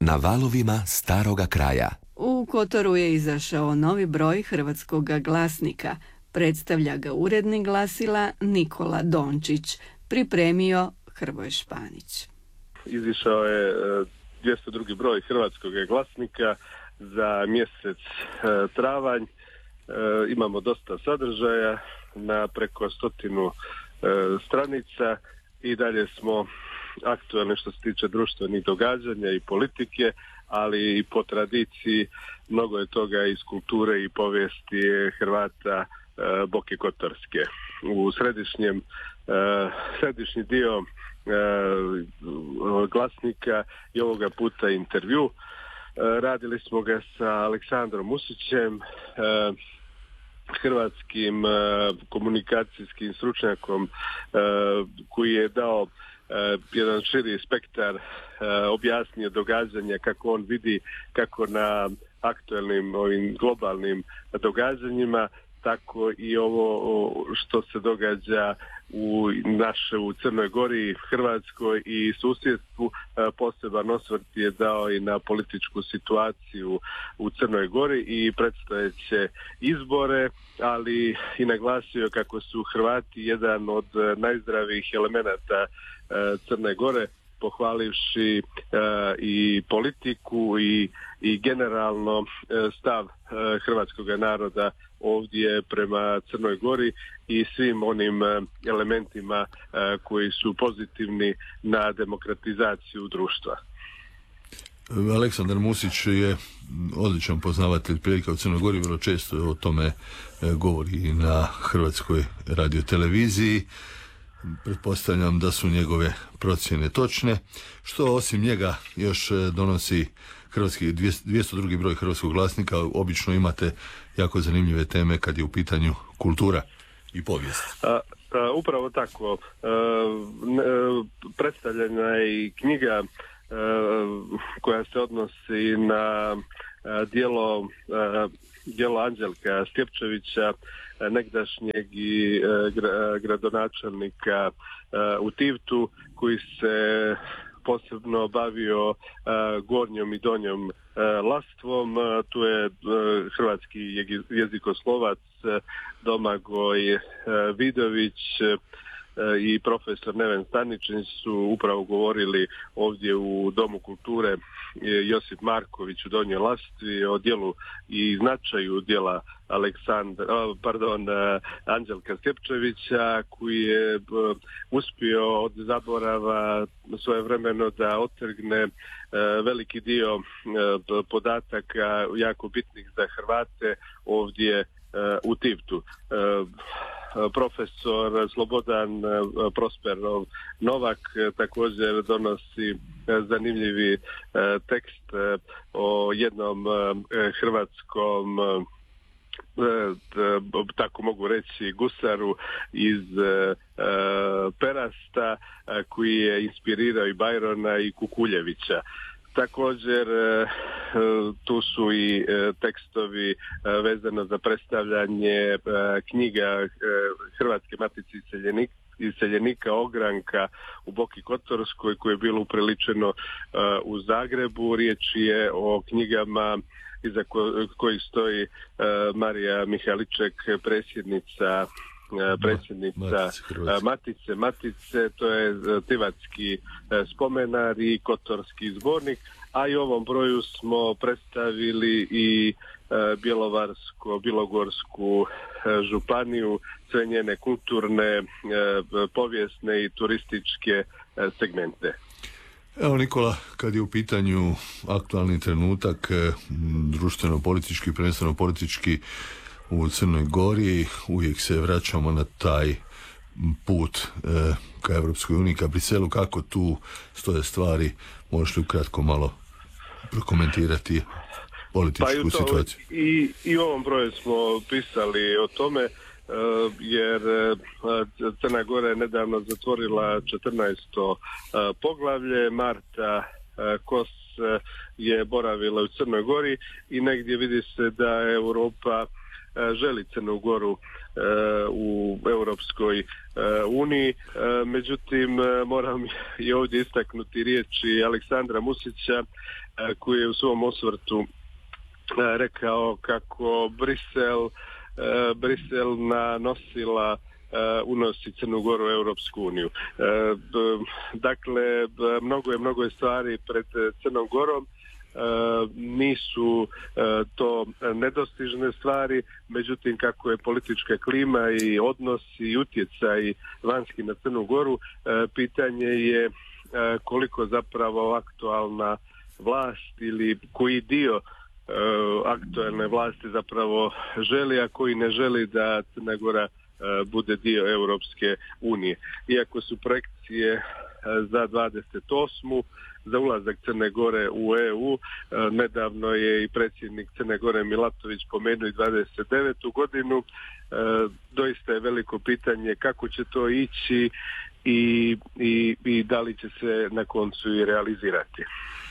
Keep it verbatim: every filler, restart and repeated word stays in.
Na valovima staroga kraja. U Kotoru je izašao novi broj Hrvatskog glasnika. Predstavlja ga urednik glasila Nikola Dončić. Pripremio Hrvoje Španić. Izišao je dvjesto drugi broj Hrvatskog glasnika za mjesec travanj. Imamo dosta sadržaja na preko stotinu stranica i dalje smo aktualni što se tiče društvenih događanja i politike, ali i po tradiciji mnogo je toga iz kulture i povijesti Hrvata e, Boke Kotorske. U središnjem, e, središnji dio e, glasnika i ovoga puta intervju. E, radili smo ga sa Aleksandrom Musićem, e, hrvatskim e, komunikacijskim stručnjakom e, koji je dao Uh, jedan širi spektar uh, objasnio događanja kako on vidi kako na aktualnim ovim globalnim događanjima, tako i ovo što se događa u naše u Crnoj Gori, Hrvatskoj i susjedstvu. Poseban osvrt je dao i na političku situaciju u Crnoj Gori i predstojeće izbore, ali i naglasio kako su Hrvati jedan od najzdravijih elemenata Crne Gore, pohvalivši uh, i politiku i, i generalno uh, stav uh, hrvatskog naroda ovdje prema Crnoj Gori i svim onim uh, elementima uh, koji su pozitivni na demokratizaciju društva. Aleksandar Musić je odličan poznavatelj prilika u Crnoj Gori, vrlo često o tome govori na Hrvatskoj radioteleviziji. Pretpostavljam da su njegove procjene točne, što osim njega još donosi hrvatski dvjesto drugi broj Hrvatskog glasnika. Obično imate jako zanimljive teme kad je u pitanju kultura i povijest. A, a, upravo tako. A, ne, predstavljena je i knjiga a, koja se odnosi na a, dijelo a, djelo Anđelka Stjepčevića, negdašnjeg i gradonačelnika u Tivtu, koji se posebno bavio gornjom i donjom lastvom. Tu je hrvatski jezikoslovac Domagoj Vidović i profesor Neven Staničin su upravo govorili ovdje u Domu kulture Josip Marković u Donjoj Lastvi o djelu i značaju djela Aleksandra, pardon, Anđelka Stjepčevića, koji je uspio od zaborava svojevremeno da otrgne veliki dio podataka jako bitnih za Hrvate ovdje u Tivtu. Profesor Slobodan Prosperov Novak također donosi zanimljivi tekst o jednom hrvatskom, tako mogu reći, gusaru iz Perasta, koji je inspirirao i Bajrona i Kukuljevića. Također tu su i tekstovi vezano za predstavljanje knjiga Hrvatske matice iseljenika, iseljenika Ogranka u Boki Kotorskoj, koje je bilo upriličeno u Zagrebu. Riječ je o knjigama iza kojih stoji Marija Mihaliček, predsjednica predsjednica Matice, Matice, Matice, to je Tivatski spomenar i Kotorski zbornik, a i u ovom broju smo predstavili i Bjelovarsko, Bilogorsku županiju, sve njene kulturne, povijesne i turističke segmente. Evo Nikola, kad je u pitanju aktualni trenutak, društveno-politički, prvenstveno politički u Crnoj Gori, uvijek se vraćamo na taj put e, ka Europskoj uniji, ka Briselu. Kako tu stoje stvari? Možeš li ukratko malo prokomentirati političku pa i to, situaciju? I, I u ovom broju smo pisali o tome, e, jer e, Crna Gora je nedavno zatvorila četrnaesto e, poglavlje. Marta e, Kos je boravila u Crnoj Gori i negdje vidi se da Europa želi Crnu Goru u Europskoj uniji. Međutim, moram i ovdje istaknuti riječi Aleksandra Musića koji je u svom osvrtu rekao kako Brisel, Brisel nanosila unosi Crnu Goru u Europsku uniju. Dakle, mnogo je, mnogo je stvari pred Crnom Gorom. Nisu to nedostižne stvari, međutim kako je politička klima i odnos i utjecaj vanjski na Crnu Goru, pitanje je koliko zapravo aktualna vlast ili koji dio aktualne vlasti zapravo želi, a koji ne želi da Crna Gora bude dio Europske unije. Iako su projekcije za dvadeset osmu za ulazak Crne Gore u E U, nedavno je i predsjednik Crne Gore Milatović pomenuo i dvadeset devetu godinu. Doista je veliko pitanje kako će to ići i, i, i da li će se na koncu i realizirati.